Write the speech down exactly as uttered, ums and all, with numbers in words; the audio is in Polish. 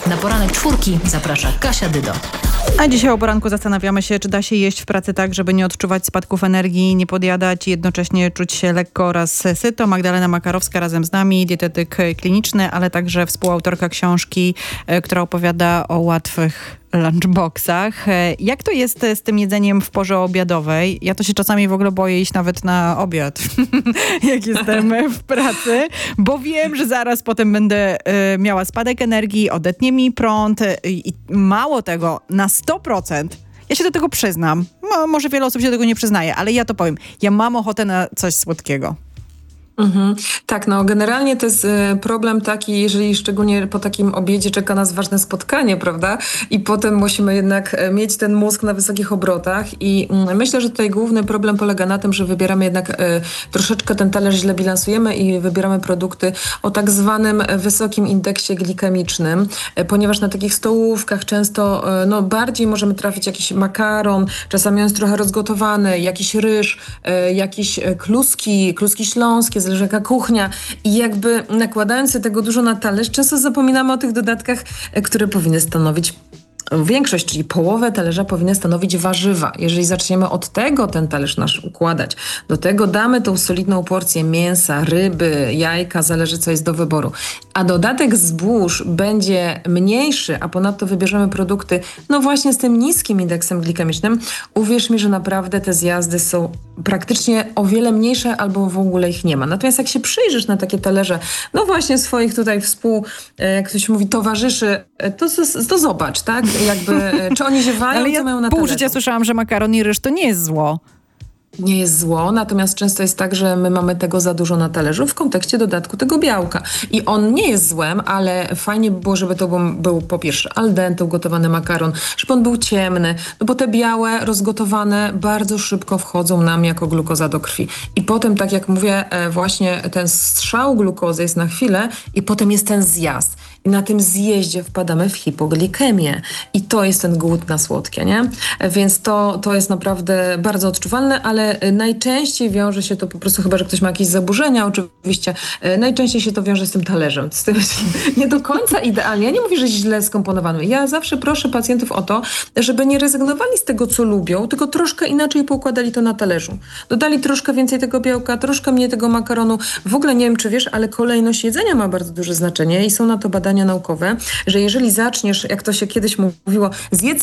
Na poranek czwórki zaprasza Kasia Dydo. A dzisiaj o poranku zastanawiamy się, czy da się jeść w pracy tak, żeby nie odczuwać spadków energii, nie podjadać i jednocześnie czuć się lekko oraz syto. Magdalena Makarowska razem z nami, dietetyk kliniczny, ale także współautorka książki, która opowiada o łatwych lunchboxach. Jak to jest z tym jedzeniem w porze obiadowej? Ja to się czasami w ogóle boję iść nawet na obiad, jak jestem w pracy, bo wiem, że zaraz potem będę y, miała spadek energii, odetnie mi prąd y, i mało tego, na sto procent ja się do tego przyznam. No, może wiele osób się do tego nie przyznaje, ale ja to powiem. Ja mam ochotę na coś słodkiego. Mhm. Tak, no generalnie to jest y, problem taki, jeżeli szczególnie po takim obiedzie czeka nas ważne spotkanie, prawda? I potem musimy jednak y, mieć ten mózg na wysokich obrotach i y, myślę, że tutaj główny problem polega na tym, że wybieramy jednak y, troszeczkę ten talerz źle bilansujemy i wybieramy produkty o tak zwanym wysokim indeksie glikemicznym, y, ponieważ na takich stołówkach często y, no, bardziej możemy trafić jakiś makaron, czasami on jest trochę rozgotowany, jakiś ryż, y, jakieś kluski, kluski śląskie, zależy jaka kuchnia i jakby nakładając się tego dużo na talerz, często zapominamy o tych dodatkach, które powinny stanowić większość, czyli połowę talerza powinny stanowić warzywa. Jeżeli zaczniemy od tego ten talerz nasz układać, do tego damy tą solidną porcję mięsa, ryby, jajka, zależy co jest do wyboru, a dodatek zbóż będzie mniejszy, a ponadto wybierzemy produkty, no właśnie z tym niskim indeksem glikemicznym, uwierz mi, że naprawdę te zjazdy są praktycznie o wiele mniejsze albo w ogóle ich nie ma. Natomiast jak się przyjrzysz na takie talerze, no właśnie swoich tutaj współ, jak ktoś mówi, towarzyszy, to, to, to zobacz, tak? Jakby, czy oni ziewają, ale co ja mają na pół talerzu. życia słyszałam, że makaron i ryż to nie jest zło. Nie jest zło, natomiast często jest tak, że my mamy tego za dużo na talerzu w kontekście dodatku tego białka. I on nie jest złem, ale fajnie by było, żeby to był, był po pierwsze al dente ugotowany makaron, żeby on był ciemny, no bo te białe, rozgotowane bardzo szybko wchodzą nam jako glukoza do krwi. I potem, tak jak mówię, właśnie ten strzał glukozy jest na chwilę i potem jest ten zjazd. I na tym zjeździe wpadamy w hipoglikemię. I to jest ten głód na słodkie, nie? Więc to, to jest naprawdę bardzo odczuwalne, ale najczęściej wiąże się to po prostu, chyba że ktoś ma jakieś zaburzenia, oczywiście, najczęściej się to wiąże z tym talerzem. Z tym nie do końca idealnie. Ja nie mówię, że źle skomponowany. Ja zawsze proszę pacjentów o to, żeby nie rezygnowali z tego, co lubią, tylko troszkę inaczej poukładali to na talerzu. Dodali troszkę więcej tego białka, troszkę mniej tego makaronu. W ogóle nie wiem, czy wiesz, ale kolejność jedzenia ma bardzo duże znaczenie i są na to badania naukowe, że jeżeli zaczniesz, jak to się kiedyś mówiło, zjedz